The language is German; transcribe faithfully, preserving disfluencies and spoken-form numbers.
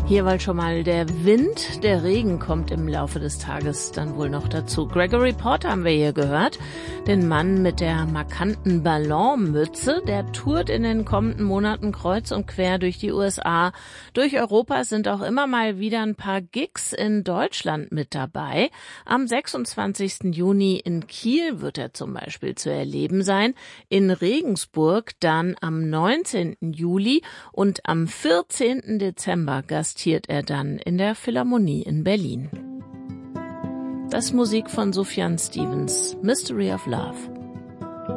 Hier war schon mal der Wind, der Regen kommt im Laufe des Tages dann wohl noch dazu. Gregory Porter haben wir hier gehört, den Mann mit der markanten Ballonmütze, der tourt in den kommenden Monaten kreuz und quer durch die U S A. Durch Europa sind auch immer mal wieder ein paar Gigs in Deutschland mit dabei. Am sechsundzwanzigsten Juni in Kiel wird er zum Beispiel zu erleben sein, in Regensburg dann am neunzehnten Juli und am vierzehnten Dezember gastiert er dann in der Philharmonie in Berlin. Das ist Musik von Sufjan Stevens, Mystery of Love.